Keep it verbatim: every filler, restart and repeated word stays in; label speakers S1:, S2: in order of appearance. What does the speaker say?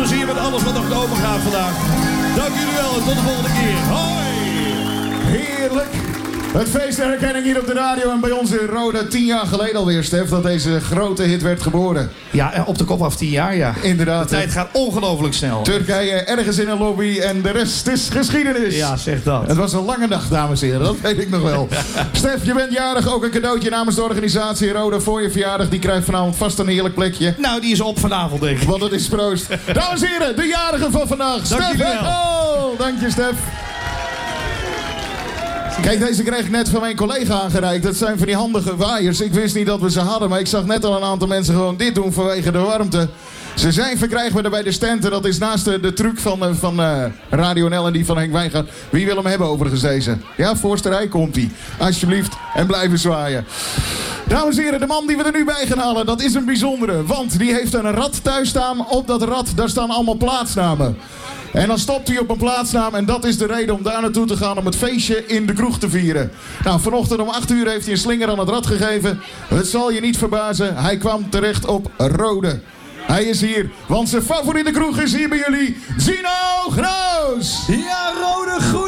S1: plezier met alles wat nog open gaat vandaag. Dank jullie wel en tot de volgende keer. Hoi!
S2: Heerlijk. Het feest der herkenning hier op de radio en bij ons in Rode. Tien jaar geleden alweer, Stef, dat deze grote hit werd geboren.
S1: Ja, op de kop af tien jaar, ja.
S2: Inderdaad.
S1: De tijd gaat ongelooflijk snel.
S2: Turkije ergens in een lobby en de rest is geschiedenis.
S1: Ja, zeg dat.
S2: Het was een lange dag, dames en heren. Dat weet ik nog wel. Stef, je bent jarig. Ook een cadeautje namens de organisatie Rode voor je verjaardag. Die krijgt vanavond vast een heerlijk plekje.
S1: Nou, die is op vanavond, denk ik.
S2: Want het is proost. Dames en heren, de jarige van vandaag.
S1: Dank
S2: Stef
S1: jullie wel.
S2: Hekkel. Dank je, Stef. Kijk, deze kreeg ik net van mijn collega aangereikt. Dat zijn van die handige waaiers. Ik wist niet dat we ze hadden, maar ik zag net al een aantal mensen gewoon dit doen vanwege de warmte. Ze zijn verkrijgbaar bij de stand. Dat is naast de, de truc van, uh, van uh, Radio Nel en die van Henk Wijngaard. Wie wil hem hebben overigens deze? Ja, voorste rij komt hij. Alsjeblieft. En blijven zwaaien. Dames en heren, de man die we er nu bij gaan halen, dat is een bijzondere. Want die heeft een rad thuis staan. Op dat rad, daar staan allemaal plaatsnamen. En dan stopt hij op een plaatsnaam en dat is de reden om daar naartoe te gaan om het feestje in de kroeg te vieren. Nou, vanochtend om acht uur heeft hij een slinger aan het rad gegeven. Het zal je niet verbazen, hij kwam terecht op Rode. Hij is hier, want zijn favoriete kroeg is hier bij jullie, Gino Groos.
S1: Ja, Rode, goed.